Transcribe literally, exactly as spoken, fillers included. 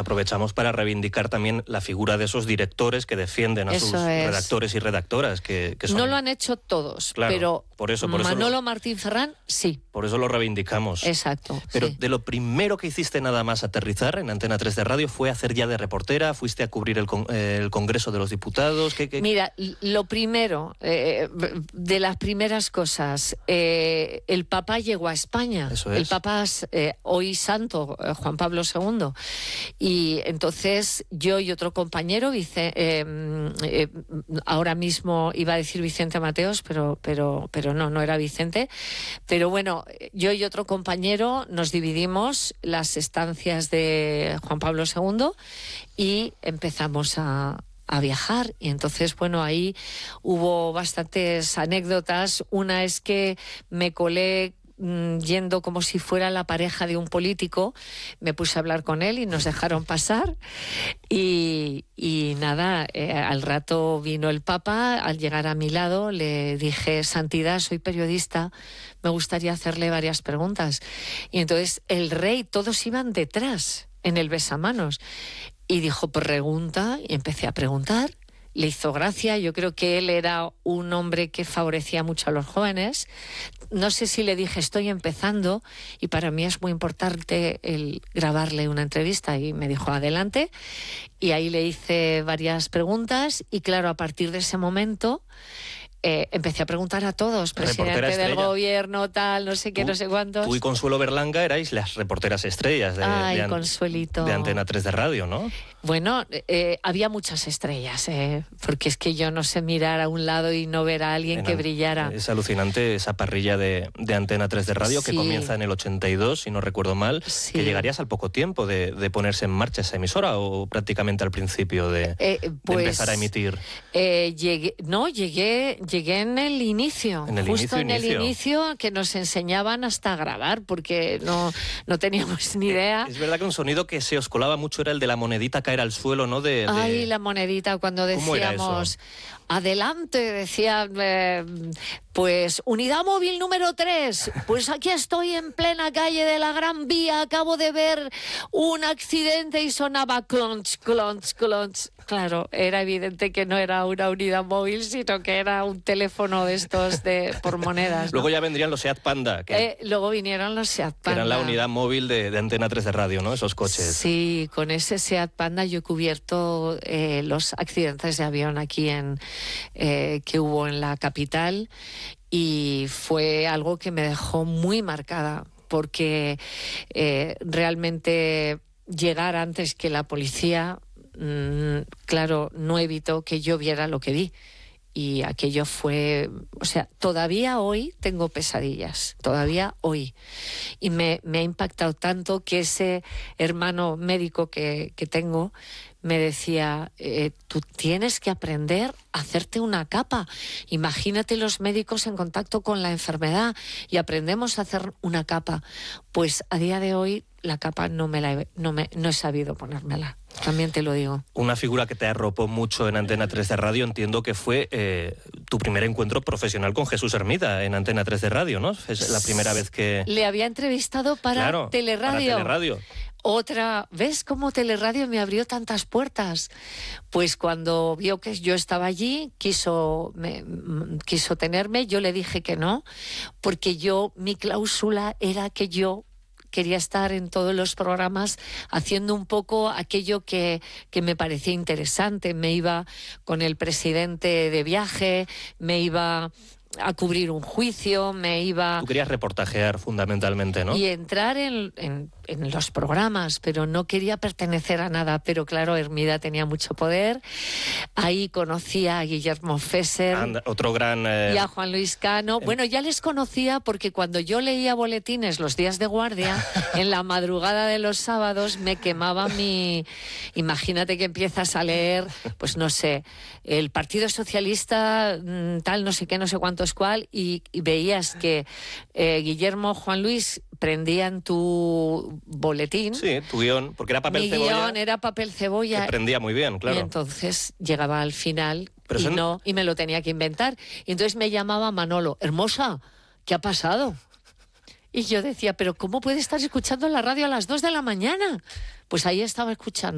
aprovechamos para reivindicar también la figura de esos directores que defienden a Eso sus es. redactores y redactoras. Que, que son... No lo han hecho todos, Claro, pero por eso, por eso Manolo lo... Martín Ferrán sí. Por eso lo reivindicamos. Exacto. Pero sí. de lo primero que hiciste nada más aterrizar en Antena tres de Radio fue hacer ya de reportera, fuiste a cubrir el, con, eh, el Congreso de los Diputados. ¿Qué, qué? Mira, lo primero, eh, de las primeras cosas, eh, el Papa llegó a España. Eso es. El Papa eh, hoy santo, eh, Juan Pablo segundo. Y entonces yo y otro compañero, Vice, eh, eh, ahora mismo iba a decir Vicente Mateos, pero, pero, pero no, no era Vicente. Pero bueno, yo y otro compañero nos dividimos las estancias de Juan Pablo segundo y empezamos a, a viajar. Y entonces, bueno, ahí hubo bastantes anécdotas. Una es que me colé yendo como si fuera la pareja de un político, me puse a hablar con él y nos dejaron pasar y, y nada, eh, al rato vino el Papa, al llegar a mi lado le dije: Santidad, soy periodista, me gustaría hacerle varias preguntas. Y entonces el rey, todos iban detrás en el besamanos y dijo: pregunta, y empecé a preguntar. Le hizo gracia, yo creo que él era un hombre que favorecía mucho a los jóvenes. No sé si le dije: estoy empezando y para mí es muy importante el grabarle una entrevista, y me dijo: adelante. Y ahí le hice varias preguntas y claro, a partir de ese momento eh, empecé a preguntar a todos, presidente del gobierno, tal, no sé qué, tú, no sé cuántos. Tú y Consuelo Berlanga erais las reporteras estrellas de, Ay, de, Consuelito. de Antena tres de Radio, ¿no? Bueno, eh, había muchas estrellas, eh, porque es que yo no sé mirar a un lado y no ver a alguien en, que brillara. Es alucinante esa parrilla de, de Antena tres de Radio, sí, que comienza en el ochenta y dos, si no recuerdo mal, sí, que llegarías al poco tiempo de, de ponerse en marcha esa emisora, o prácticamente al principio de, eh, pues, de empezar a emitir. Eh, llegué, no, llegué, llegué en el inicio, en el justo inicio, en inicio. el inicio, que nos enseñaban hasta a grabar, porque no, no teníamos ni idea. Es verdad que un sonido que se os colaba mucho era el de la monedita caer al suelo, ¿no? De, de... Ay, la monedita, cuando decíamos adelante, decía eh, pues unidad móvil número tres, pues aquí estoy en plena calle de la Gran Vía, acabo de ver un accidente, y sonaba clonch, clonch, clonch. Claro, era evidente que no era una unidad móvil, sino que era un teléfono de estos de por monedas, ¿no? Luego ya vendrían los Seat Panda. Que, eh, luego vinieron los Seat Panda. Que eran la unidad móvil de, de Antena tres de Radio, ¿no? Esos coches. Sí, con ese Seat Panda yo he cubierto eh, los accidentes de avión aquí en eh, que hubo en la capital, y fue algo que me dejó muy marcada, porque eh, realmente llegar antes que la policía, mmm, claro, no evitó que yo viera lo que vi. Y aquello fue, o sea, todavía hoy tengo pesadillas, todavía hoy. Y me, me ha impactado tanto que ese hermano médico que, que tengo me decía, eh, tú tienes que aprender a hacerte una capa. Imagínate los médicos en contacto con la enfermedad y aprendemos a hacer una capa. Pues a día de hoy la capa no me la he, no me, no he sabido ponérmela. También te lo digo. Una figura que te arropó mucho en Antena tres de Radio, entiendo que fue eh, tu primer encuentro profesional con Jesús Hermida en Antena tres de Radio, ¿no? Es la primera vez que... Le había entrevistado para claro, Teleradio. Para Teleradio. Otra, ¿ves cómo Teleradio me abrió tantas puertas? Pues cuando vio que yo estaba allí, quiso, me, quiso tenerme, yo le dije que no, porque yo, mi cláusula era que yo quería estar en todos los programas haciendo un poco aquello que, que me parecía interesante. Me iba con el presidente de viaje, me iba a cubrir un juicio, me iba... Tú querías reportajear fundamentalmente, ¿no? Y entrar en, en, en los programas, pero no quería pertenecer a nada. Pero claro, Hermida tenía mucho poder. Ahí conocí a Guillermo Fesser. Anda, otro gran... Eh... Y a Juan Luis Cano. Eh... Bueno, ya les conocía porque cuando yo leía boletines los días de guardia, en la madrugada de los sábados me quemaba mi... Imagínate que empiezas a leer, pues no sé, el Partido Socialista, tal, no sé qué, no sé cuánto es cual, y, y veías que eh, Guillermo, Juan Luis prendían tu boletín. Sí, tu guión, porque era papel Mi cebolla. Mi guión era papel cebolla. Que prendía muy bien, claro. Y entonces llegaba al final Pero y, son... no, y me lo tenía que inventar. Y entonces me llamaba Manolo: hermosa, ¿qué ha pasado? Y yo decía, ¿pero cómo puede estar escuchando la radio a las dos de la mañana? Pues ahí estaba escuchando.